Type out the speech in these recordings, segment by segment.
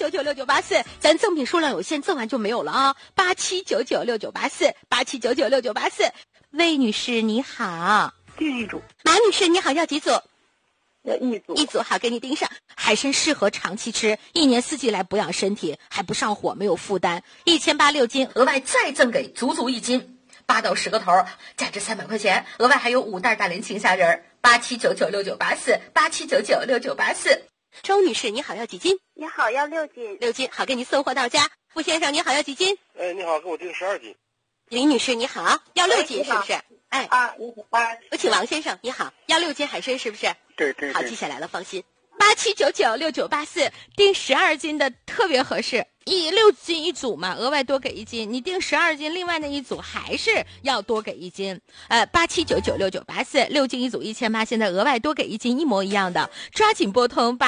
87996984，咱赠品数量有限，赠完就没有了啊！87996984，87996984。魏女士你好， 第一组。 马女士你好，要几组？ 要一组。 一组好，给你盯上。海参适合长期吃，一年四季来补养身体，还不上火，没有负担。1800 6斤，额外再赠给足1斤，8到10个头，价值300块钱，额外还有5袋大连青虾仁，87996984，87996984。周女士你好，要几斤？ 你好，要6斤。 6斤好，给你送货到家。付先生你好，要几斤？ 你好，给我订12斤。 李女士你好，要6斤是不是？哎啊，你好啊。 有请王先生你好，要6斤海参是不是？ 对对对。 好，记下来了，放心。87996984，订12斤的特别合适，6斤一组嘛，额外多给1斤。你订12斤，另外那一组还是要多给1斤。87996984，6斤一组1800，现在额外多给1斤，一模一样的，抓紧拨通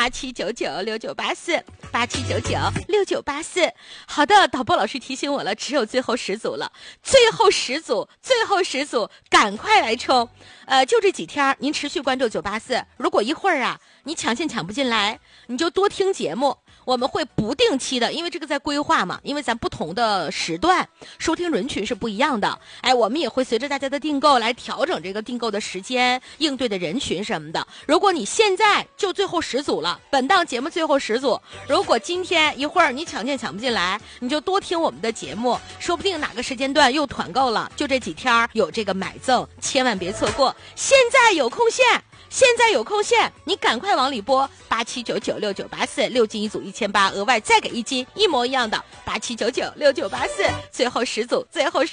87996984，87996984。好的，导播老师提醒我了，只有最后10组了，最后10组，赶快来冲！就这几天，您持续关注984，如果一会儿啊，你抢线抢不进来，你就多听节目，我们会不定期的，因为这个在规划嘛，因为咱不同的时段收听人群是不一样的，我们也会随着大家的订购来调整这个订购的时间，应对的人群什么的。如果你现在就最后10组了，本档节目最后10组，如果今天一会儿你抢线抢不进来，你就多听我们的节目，说不定哪个时间段又团购了，就这几天有这个买赠，千万别错过。现在有空线，你赶快往里拨，87996984，6斤一组1800，额外再给1斤，一模一样的，87996984，最后10组。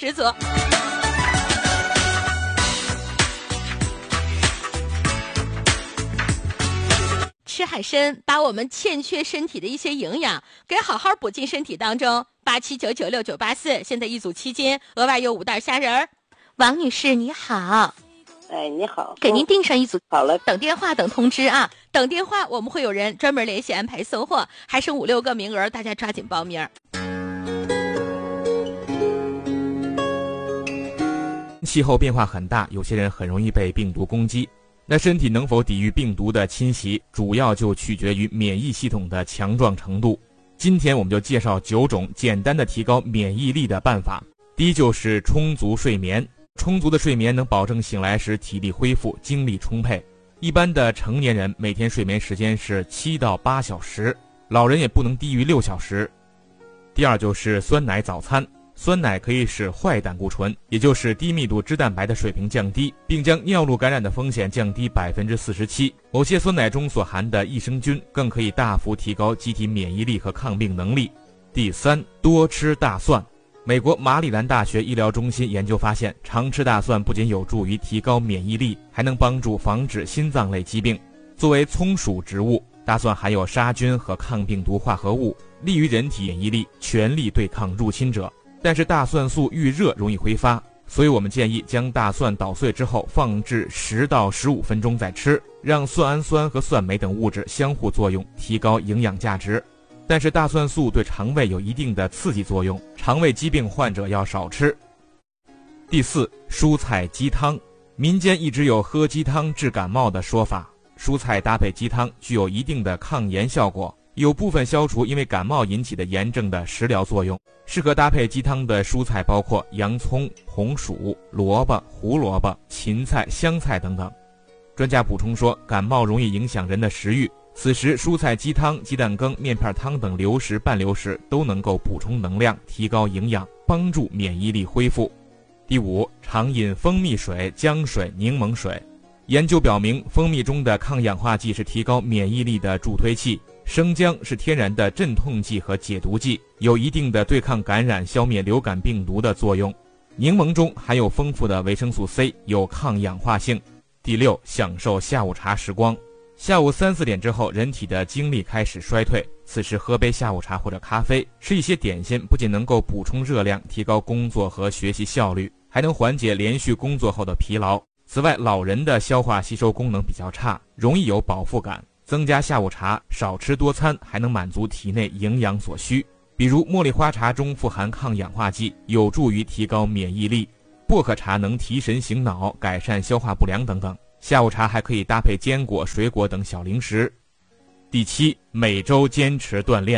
吃海参，把我们欠缺身体的一些营养给好好补进身体当中。87996984，现在一组7斤，额外有5袋虾仁。王女士你好。 你好， 给您订上一组。 好了， 等电话等通知啊，等电话我们会有人专门联系安排送货，还剩5、6个名额，大家抓紧报名。 气候变化很大，有些人很容易被病毒攻击，那身体能否抵御病毒的侵袭，主要就取决于免疫系统的强壮程度。今天我们就介绍9种简单的提高免疫力的办法。第一就是充足睡眠。充足的睡眠能保证醒来时体力恢复，精力充沛。一般的成年人每天睡眠时间是7到8小时，老人也不能低于6小时。第二就是酸奶早餐。酸奶可以使坏胆固醇，也就是低密度脂蛋白的水平降低，并将尿路感染的风险降低47%。某些酸奶中所含的益生菌更可以大幅提高机体免疫力和抗病能力。第三，多吃大蒜。美国马里兰大学医疗中心研究发现，常吃大蒜不仅有助于提高免疫力，还能帮助防止心脏类疾病。作为葱属植物，大蒜含有杀菌和抗病毒化合物，利于人体免疫力，全力对抗入侵者。但是大蒜素遇热容易挥发，所以我们建议将大蒜捣碎之后放置10到15分钟再吃，让蒜氨酸和蒜酶等物质相互作用，提高营养价值。但是大蒜素对肠胃有一定的刺激作用，肠胃疾病患者要少吃。第四，蔬菜鸡汤。民间一直有喝鸡汤治感冒的说法，蔬菜搭配鸡汤具有一定的抗炎效果，有部分消除因为感冒引起的炎症的食疗作用。适合搭配鸡汤的蔬菜包括洋葱、红薯、萝卜、胡萝卜、芹菜、香菜等等。专家补充说，感冒容易影响人的食欲，此时蔬菜鸡汤、鸡蛋羹、面片汤等流食、半流食都能够补充能量，提高营养，帮助免疫力恢复。第五，常饮蜂蜜水、姜水、柠檬水。研究表明，蜂蜜中的抗氧化剂是提高免疫力的助推器，生姜是天然的镇痛剂和解毒剂，有一定的对抗感染、消灭流感病毒的作用。柠檬中含有丰富的维生素 C， 有抗氧化性。第六，享受下午茶时光。下午3、4点之后，人体的精力开始衰退，此时喝杯下午茶或者咖啡，吃一些点心，不仅能够补充热量，提高工作和学习效率，还能缓解连续工作后的疲劳。此外，老人的消化吸收功能比较差，容易有饱腹感，增加下午茶，少吃多餐，还能满足体内营养所需。比如茉莉花茶中富含抗氧化剂，有助于提高免疫力；薄荷茶能提神醒脑，改善消化不良等等。下午茶还可以搭配坚果、水果等小零食。第七，每周坚持锻炼。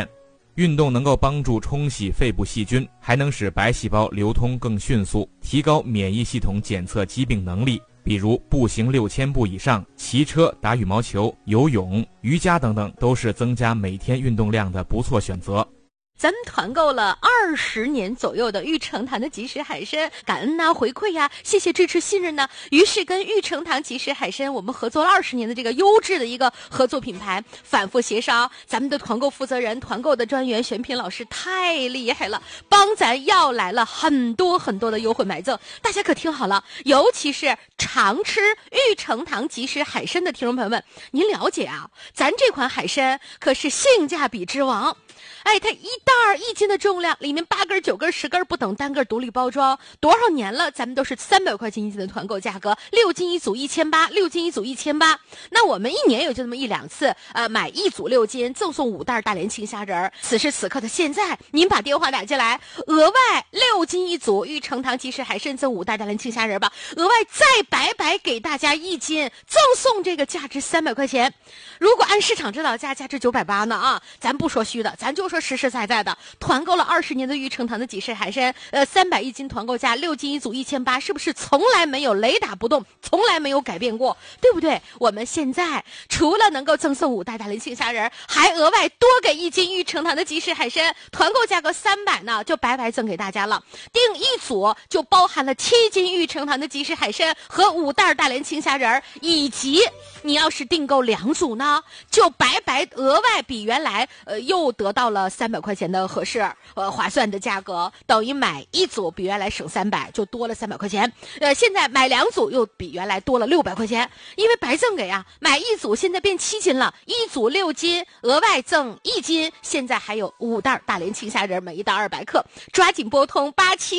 运动能够帮助冲洗肺部细菌，还能使白细胞流通更迅速，提高免疫系统检测疾病能力。比如步行6000步以上，骑车、打羽毛球、游泳、瑜伽等等，都是增加每天运动量的不错选择。 咱们团购了20年左右的玉成堂的即食海参，感恩呐、回馈呀，谢谢支持信任呢。于是跟玉成堂即食海参我们合作了20年的这个优质的一个合作品牌，反复协商，咱们的团购负责人、团购的专员选品老师太厉害了，帮咱要来了很多很多的优惠买赠。大家可听好了，尤其是常吃玉成堂即食海参的听众朋友们，您了解啊，咱这款海参可是性价比之王。哎，它一袋1斤的重量，里面8根、9根、10根不等，单个独立包装，多少年了，咱们都是300块钱1斤的团购价格，6斤一组1800，6斤一组1800。那我们1年有就这么1-2次，买1组6斤，赠送5袋大连青虾仁。此时此刻的现在，您把电话打进来，额外6斤一组玉成堂即食海参赠5袋大连青虾仁吧，额外再白白给大家1斤，赠送这个价值300块钱。如果按市场指导价，价值980呢啊，咱不说虚的，咱就说实实在在的，团购了20年的玉成堂的即食海参，300斤团购价，6斤一组1800，是不是从来没有雷打不动，从来没有改变过，对不对？我们现在除了能够赠送5袋大连青虾仁，还额外多给1斤玉成堂的即食海参，团购价格300呢，就白白赠给大家了。订1组就包含了7斤玉成堂的即食海参和5袋大连青虾仁，以及你要是订购2组呢，就白白额外比原来又得到了300块钱的合适划算的价格，等于买1组比原来省300，就多了300块钱。现在买2组又比原来多了600块钱，因为白赠给啊，买1组现在变7斤了，1组6斤，额外赠1斤，现在还有5袋大连青虾仁，每1袋200克，抓紧拨通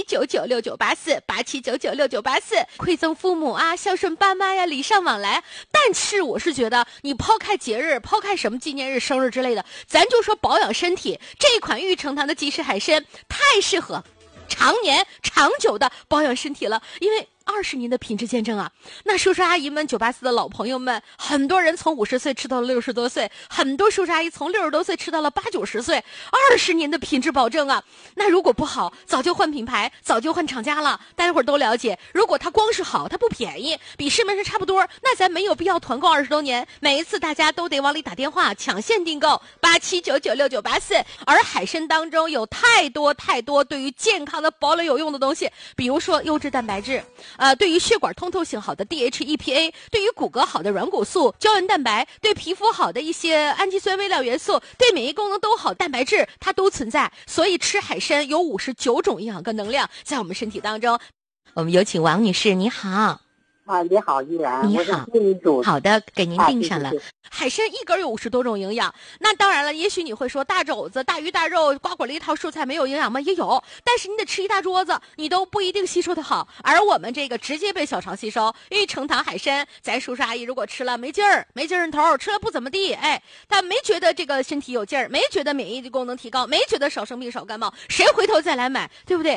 87996984，87996984，馈赠父母啊，孝顺爸妈呀，礼尚往来。但是我是觉得，你抛开节日，抛开什么纪念日、生日之类的，咱就说保养身体，这款玉成堂的即食海参太适合常年长久的保养身体了，因为20年的品质见证啊，那叔叔阿姨们984的老朋友们，很多人从50岁吃到了60多岁，很多叔叔阿姨从60多岁吃到了80、90岁，20年的品质保证啊。那如果不好，早就换品牌，早就换厂家了。大家伙儿都了解，如果它光是好，它不便宜，比市面上差不多，那咱没有必要团购20多年，每一次大家都得往里打电话抢现订购87996984。而海参当中有太多对于健康的保养有用的东西，比如说优质蛋白质。对于血管通透性好的 DHEPA， 对于骨骼好的软骨素、胶原蛋白，对皮肤好的一些氨基酸微量元素，对免疫功能都好，蛋白质它都存在。所以吃海参有59种营养跟能量在我们身体当中。我们有请王女士，你好。 你好，依然， 你好，好的，给您订上了。对对对，海参1根有50多种营养，那当然了，也许你会说大肘子、大鱼大肉、瓜果梨桃蔬菜没有营养吗？也有，但是你得吃一大桌子，你都不一定吸收的好。而我们这个直接被小肠吸收，玉成堂海参，咱叔叔阿姨如果吃了没劲儿、没精神头，吃了不怎么地，他没觉得这个身体有劲儿，没觉得免疫力功能提高，没觉得少生病少感冒，谁回头再来买，对不对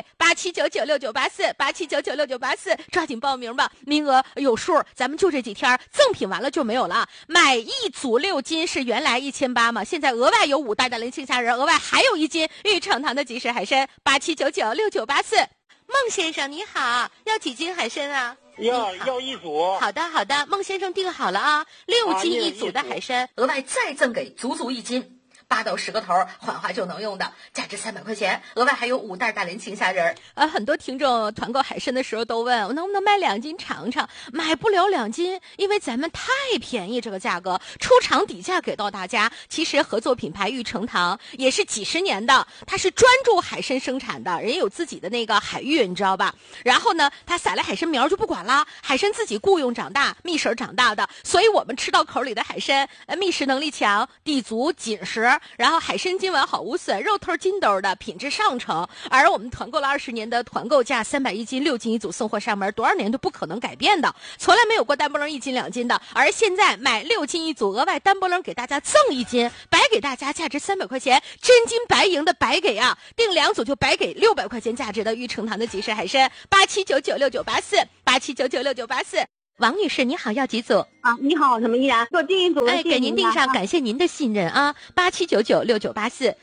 ？87996984，87996984，抓紧报名吧，名额有数，咱们就这几天，赠品完了就没有了。买1组6斤是原来1800嘛，现在额外有5袋大连青虾仁，额外还有1斤玉成堂的即食海参，87996984。孟先生你好，要几斤海参啊？ 要1组。 好的，孟先生订好了啊，6斤1组的海参，额外再赠给足1斤。8到10个头，缓化就能用的，价值300块钱，额外还有5袋大连青虾仁。很多听众团购海参的时候都问，我能不能买2斤尝尝？买不了2斤，因为咱们太便宜，这个价格出厂底价给到大家。其实合作品牌玉成堂也是几十年的，它是专注海参生产的，人有自己的那个海域，你知道吧？然后呢，他撒了海参苗就不管了，海参自己雇佣长大，觅食长大的，所以我们吃到口里的海参，觅食能力强，地足紧实。然后海参筋完好无损，肉头筋兜的，品质上乘。而我们团购了20年的团购价301斤，6斤1组送货上门，多少年都不可能改变的，从来没有过单波棱1斤2斤的。而现在买6斤1组，额外单波棱给大家赠1斤，白给大家价值300块钱，真金白银的白给啊！订2组就白给600块钱价值的玉成堂的即食海参，87996984，87996984。王女士，你好，要几组？ 你好，什么依然？给我订1组。 给您订上，感谢您的信任啊！87996984。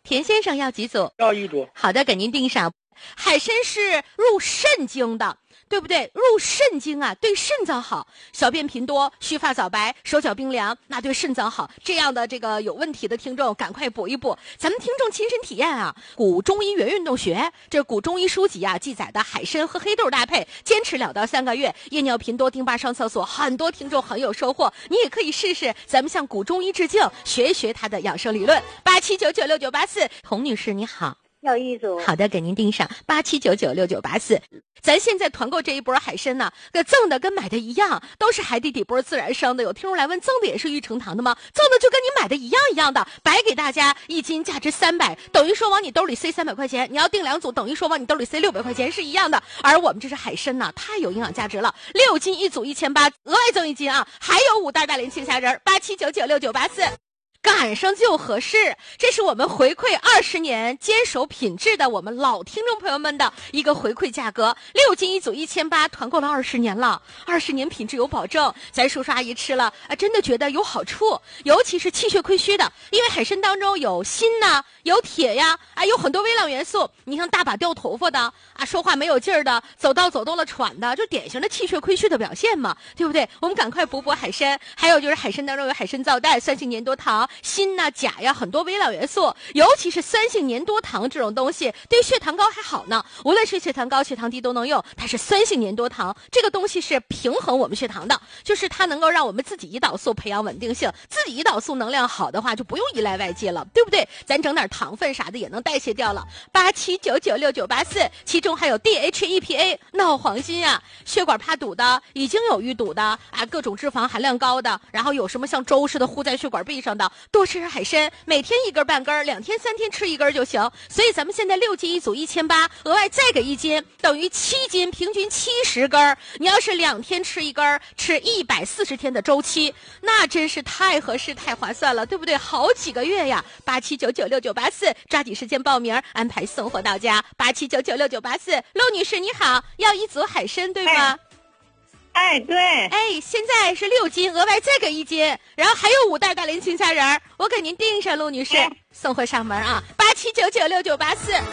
田先生要几组？ 要1组。 好的，给您订上。海参是入肾经的，对不对？入肾经啊，对肾脏好。小便频多、须发早白、手脚冰凉，那对肾脏好。这样的这个有问题的听众，赶快补一补。咱们听众亲身体验啊，古中医原运动学，这古中医书籍啊记载的海参和黑豆搭配，坚持2到3个月，夜尿频多、丁巴上厕所，很多听众很有收获。你也可以试试，咱们向古中医致敬，学一学他的养生理论。87996984，洪女士你好。 要1组。 好的，给您订上87996984。咱现在团购这一波海参呢，赠的跟买的一样，都是海底底波自然生的。有听众来问，赠的也是玉成堂的吗？赠的就跟你买的一样的，白给大家1斤价值300，等于说往你兜里塞300块钱。你要订2组，等于说往你兜里塞600块钱，是一样的。而我们这是海参呢，太有营养价值了，6斤1组1800，额外赠1斤啊，还有5袋大连青虾仁，87996984。赶上就合适，这是我们回馈20年坚守品质的我们老听众朋友们的一个回馈价格，6斤1组1800，团购了20年了，20年品质有保证。咱叔叔阿姨吃了真的觉得有好处，尤其是气血亏虚的，因为海参当中有锌呐，有铁呀，有很多微量元素。你像大把掉头发的说话没有劲儿的，走道了喘的，就典型的气血亏虚的表现嘛，对不对？我们赶快补海参。还有就是海参当中有海参皂苷、酸性粘多糖、锌呐、钾呀，很多微量元素，尤其是酸性粘多糖这种东西，对血糖高还好呢。无论是血糖高、血糖低都能用。它是酸性粘多糖，这个东西是平衡我们血糖的，就是它能够让我们自己胰岛素培养稳定性，自己胰岛素能量好的话，就不用依赖外界了，对不对？咱整点糖分啥的也能代谢掉了。87996984，其中还有 DHEPA 闹黄金啊，血管怕堵的，已经有淤堵的各种脂肪含量高的，然后有什么像粥似的糊在血管壁上的，多吃海参，每天1根半根，2天3天吃1根就行。所以咱们现在6斤1组1800，额外再给1斤，等于7斤，平均70根。你要是2天吃1根，吃140天的周期，那真是太合适太划算了，对不对？好几个月呀。87996984，抓紧时间报名，安排送货到家。87996984，陆女士你好，要1组海参对吗？ 对。 现在是6斤，额外再给1斤，然后还有5袋大连青虾仁，我给您订上，陆女士，送货上门啊。87996984。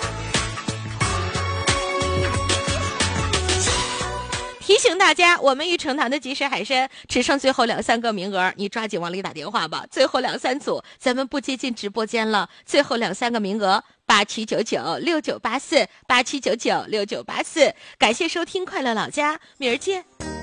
提醒大家，我们玉成堂的即食海参只剩最后2、3个名额，你抓紧往里打电话吧。最后2、3组，咱们不接近直播间了，最后2、3个名额，87996984，87996984。感谢收听快乐老家，明儿见。